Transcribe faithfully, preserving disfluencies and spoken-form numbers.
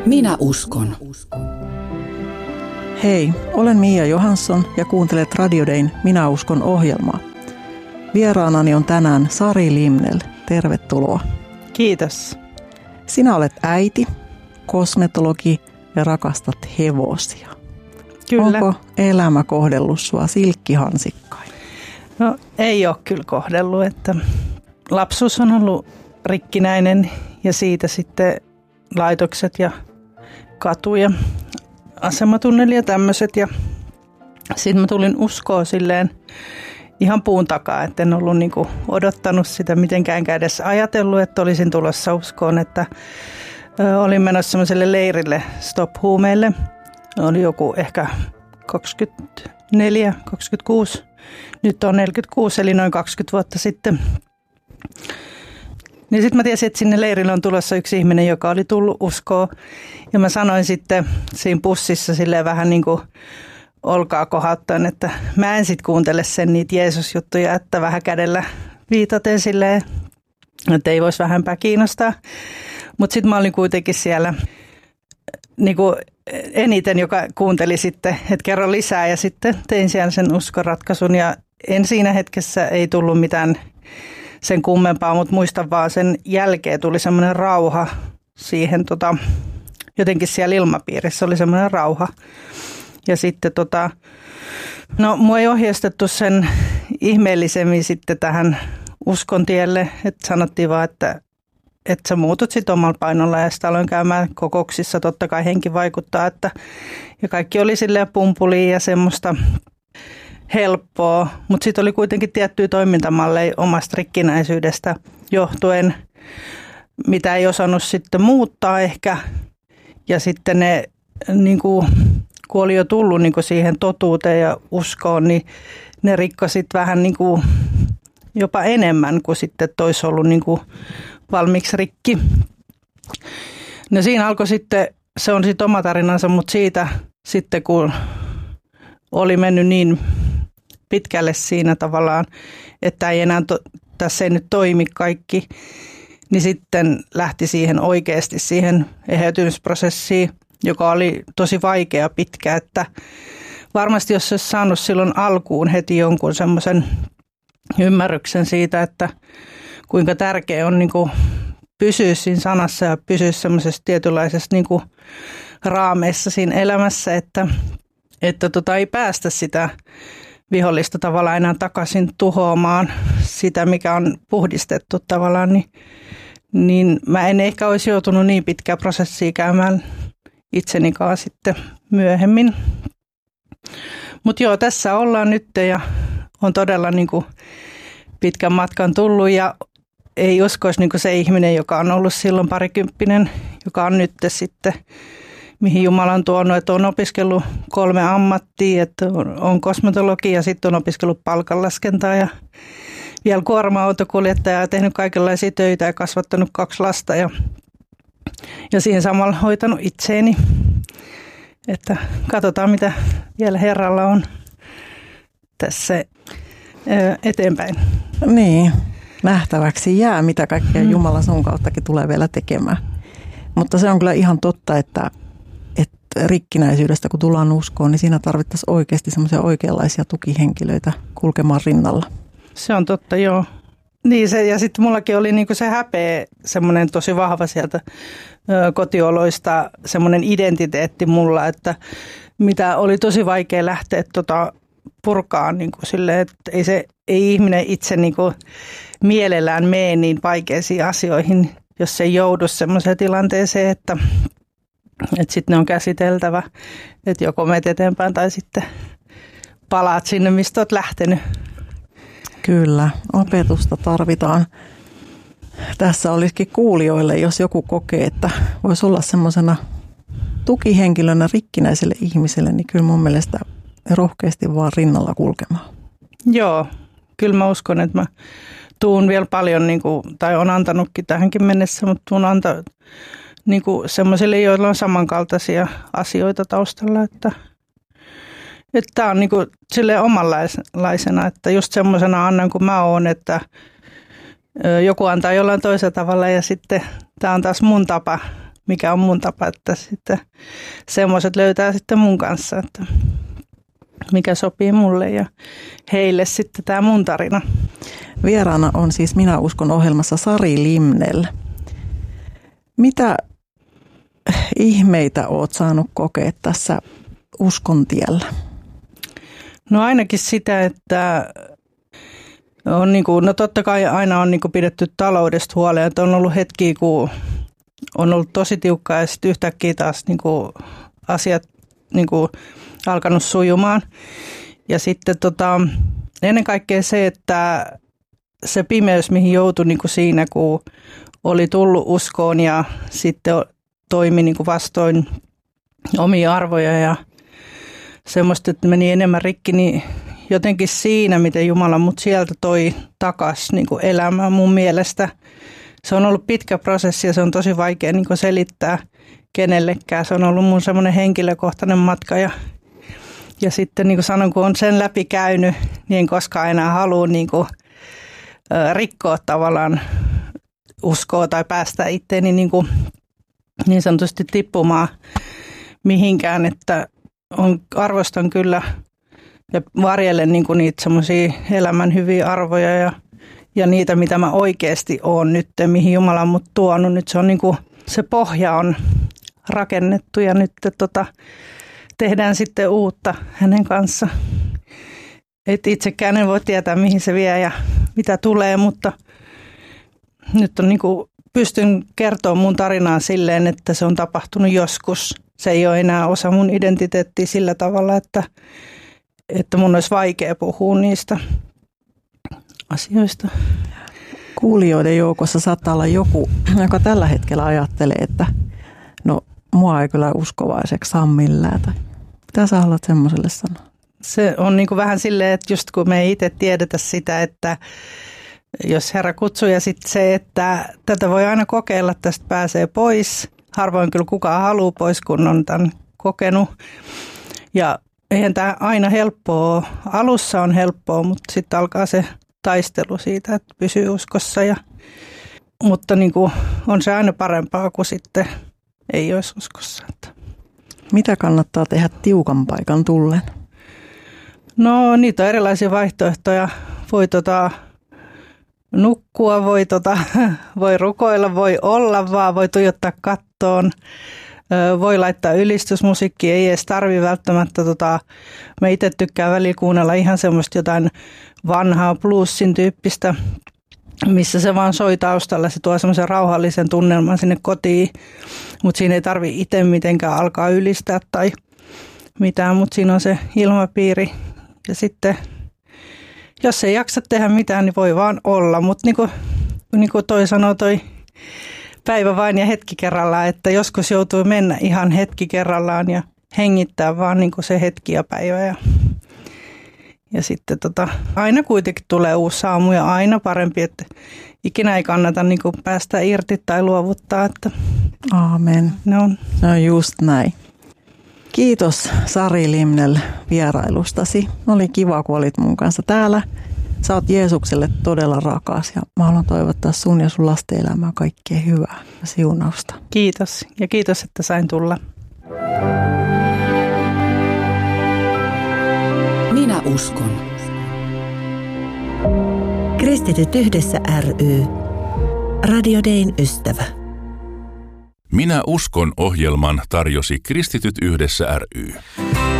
Minä uskon. Hei, olen Mia Johansson ja kuuntelet Radio Dayn Minä uskon -ohjelmaa. Vieraanani on tänään Sari Limnell. Tervetuloa. Kiitos. Sinä olet äiti, kosmetologi ja rakastat hevosia. Kyllä. Onko elämä kohdellut sua silkkihansikkain? No ei ole kyllä kohdellut, että lapsuus on ollut rikkinäinen ja siitä sitten laitokset ja katu ja asematunneli ja tämmöiset. Ja sitten mä tulin uskoon silleen ihan puun takaa, että en ollut niinku odottanut sitä mitenkään edes ajatellut, että olisin tulossa uskoon, että ö, olin menossa semmoiselle leirille stop-huumeille. Oli joku ehkä kaksikymmentäneljä kaksikymmentäkuusi, nyt on neljäkymmentäkuusi eli noin kaksikymmentä vuotta sitten. Niin sitten mä tiesin, että sinne leirille on tulossa yksi ihminen, joka oli tullut uskoon. Ja mä sanoin sitten siinä bussissa silleen vähän niin kuin olkaa kohauttaen, että mä en sitten kuuntele sen niitä Jeesus-juttuja, että vähän kädellä viitaten silleen, että ei voisi vähempää kiinnostaa. Mutta sitten mä olin kuitenkin siellä niin kuin eniten, joka kuunteli sitten, että kerro lisää ja sitten tein siellä sen uskoratkaisun. Ja en siinä hetkessä ei tullut mitään sen kummempaa, mutta muistan vaan sen jälkeen tuli semmoinen rauha siihen, tota, jotenkin siellä ilmapiirissä oli semmoinen rauha. Ja sitten tota, no mua ei ohjeistettu sen ihmeellisemmin sitten tähän uskon tielle, että sanottiin vaan, että, että sä muutut sitten omalla painolla ja sitten aloin käymään kokouksissa, totta kai henki vaikuttaa, että ja kaikki oli silleen pumpulia ja semmoista helppoa, mutta sitten oli kuitenkin tiettyjä toimintamalleja omasta rikkinäisyydestä johtuen, mitä ei osannut sitten muuttaa ehkä. Ja sitten ne, niin kuin, kun oli jo tullut niin kuin siihen totuuteen ja uskoon, niin ne rikkoi sitten vähän niin kuin, jopa enemmän kuin sitten toisi ollut niin kuin valmiiksi rikki. No siinä alkoi sitten, se on sitten oma tarinansa, mutta siitä sitten kun oli mennyt niin pitkälle siinä tavallaan, että ei enää to, tässä ei nyt toimi kaikki, niin sitten lähti siihen oikeasti siihen eheytymisprosessiin, joka oli tosi vaikea pitkä, että varmasti jos olisi saanut silloin alkuun heti jonkun semmoisen ymmärryksen siitä, että kuinka tärkeä on niin kuin pysyä siinä sanassa ja pysyä semmoisessa tietynlaisessa niin kuin raameissa siinä elämässä, että, että tota ei päästä sitä vihollista tavallaan enää takaisin tuhoamaan sitä, mikä on puhdistettu tavallaan, niin, niin mä en ehkä olisi joutunut niin pitkää prosessia käymään itseni kanssa sitten myöhemmin. Mutta joo, tässä ollaan nyt ja on todella niin kuin pitkän matkan tullut ja ei uskoisi niin kuin se ihminen, joka on ollut silloin parikymppinen, joka on nyt sitten mihin Jumala on tuonut, että on opiskellut kolme ammattia, että on kosmetologi ja sitten on opiskellut palkanlaskentaa ja vielä kuorma-autokuljettaja ja tehnyt kaikenlaisia töitä ja kasvattanut kaksi lasta ja, ja siihen samalla hoitanut itseeni. Että katsotaan, mitä vielä Herralla on tässä eteenpäin. Niin, nähtäväksi jää, mitä kaikkea hmm. Jumala sun kauttakin tulee vielä tekemään. Mutta se on kyllä ihan totta, että rikkinäisyydestä, kun tullaan uskoon, niin siinä tarvittaisiin oikeasti semmoisia oikeanlaisia tukihenkilöitä kulkemaan rinnalla. Se on totta, joo. Niin se, ja sitten mullakin oli niinku se häpeä semmoinen tosi vahva sieltä ö, kotioloista, semmoinen identiteetti mulla, että mitä oli tosi vaikea lähteä tota, purkaan niinku silleen, että ei, se, ei ihminen itse niinku mielellään mene niin vaikeisiin asioihin, jos se ei joudu semmoiseen tilanteeseen, että Että sitten ne on käsiteltävä, että joko menet eteenpäin tai sitten palaat sinne, mistä olet lähtenyt. Kyllä, opetusta tarvitaan. Tässä olisikin kuulijoille, jos joku kokee, että voisi olla semmoisena tukihenkilönä rikkinäiselle ihmiselle, niin kyllä mun mielestä rohkeasti vaan rinnalla kulkemaan. Joo, kyllä mä uskon, että mä tuun vielä paljon, niin kuin, tai on antanutkin tähänkin mennessä, mutta tuun antaa niin kuin semmoisille, joilla on samankaltaisia asioita taustalla, että että tämä on niin kuin silleen omanlaisena, että just semmoisena annan kuin mä oon, että joku antaa jollain toisella tavalla ja sitten tämä on taas mun tapa, mikä on mun tapa, että sitten semmoiset löytää sitten mun kanssa, että mikä sopii mulle ja heille sitten tämä mun tarina. Vieraana on siis Minä uskon -ohjelmassa Sari Limnell. Mitä ihmeitä oot saanut kokea tässä uskon tiellä? No ainakin sitä, että on niin kuin, no totta kai aina on niin kuin pidetty taloudesta huolta, että on ollut hetkiä, kun on ollut tosi tiukkaa ja sitten yhtäkkiä taas niin kuin asiat niin kuin alkanut sujumaan. Ja sitten tota, ennen kaikkea se, että se pimeys, mihin joutui niin kuin siinä, kun oli tullut uskoon ja sitten toimi niin kuin vastoin omia arvoja ja semmoista, että meni enemmän rikki, niin jotenkin siinä, miten Jumala mut sieltä toi takaisin niin kuin elämään mun mielestä. Se on ollut pitkä prosessi ja se on tosi vaikea niin kuin selittää kenellekään. Se on ollut mun semmoinen henkilökohtainen matka ja, ja sitten niin kuin sanon, kun on sen läpi käynyt, niin en koskaan enää halua niin kuin, ä, rikkoa tavallaan uskoa tai päästä itteeni niin, kuin, niin sanotusti tippumaan mihinkään, että on, arvostan kyllä ja varjellen niin kuin niitä semmoisia elämän hyviä arvoja ja, ja niitä, mitä mä oikeasti oon nyt, mihin Jumala on mut tuonut. Nyt se on niin kuin, se pohja on rakennettu ja nyt tota, tehdään sitten uutta hänen kanssa. Et itsekään en voi tietää, mihin se vie ja mitä tulee, mutta nyt on niin kuin, pystyn kertoa mun tarinaa silleen, että se on tapahtunut joskus. Se ei ole enää osa mun identiteettiä sillä tavalla, että, että mun olisi vaikea puhua niistä asioista. Kuulijoiden joukossa saattaa olla joku, joka tällä hetkellä ajattelee, että no mua ei kyllä uskovaiseksi saa millään. Tai mitä sä haluat semmoiselle sanoa? Se on niin kuin vähän silleen, että just kun me ei itse tiedetä sitä, että jos Herra kutsuu ja sitten se, että tätä voi aina kokeilla, tästä pääsee pois. Harvoin kyllä kukaan haluaa pois, kun on tämän kokenut. Ja eihän tämä aina helppoa ole. Alussa on helppoa, mutta sitten alkaa se taistelu siitä, että pysyy uskossa. Ja, mutta niin kuin on se aina parempaa kuin sitten ei olisi uskossa. Mitä kannattaa tehdä tiukan paikan tullen? No niitä on erilaisia vaihtoehtoja. Voi tota... nukkua, voi, tota, voi rukoilla, voi olla vaan, voi tuijottaa kattoon, voi laittaa ylistysmusiikkia, ei edes tarvitse välttämättä. Tota, mä itse tykkään välillä kuunnella ihan semmoista jotain vanhaa bluesin tyyppistä, missä se vaan soi taustalla. Se tuo semmoisen rauhallisen tunnelman sinne kotiin, mutta siinä ei tarvitse itse mitenkään alkaa ylistää tai mitään, mutta siinä on se ilmapiiri ja sitten jos ei jaksa tehdä mitään, niin voi vaan olla, mutta niin kuin, niin kuin toi sanoo toi päivä vain ja hetki kerrallaan, että joskus joutuu mennä ihan hetki kerrallaan ja hengittää vaan niin kuin se hetki ja päivä. Ja, ja sitten tota, aina kuitenkin tulee uusi aamu ja aina parempi, että ikinä ei kannata niin kuin päästä irti tai luovuttaa. Että Aamen. No. Se on just näin. Kiitos Sari Limnell vierailustasi. Oli kiva, kun olit mun kanssa täällä. Sä oot Jeesukselle todella rakas ja mä haluan toivottaa sun ja sun lasten elämää kaikkea hyvää ja siunausta. Kiitos ja kiitos, että sain tulla. Minä uskon. Kristityt yhdessä ry. Radio Dayn ystävä. Minä uskon -ohjelman tarjosi Kristityt yhdessä ry.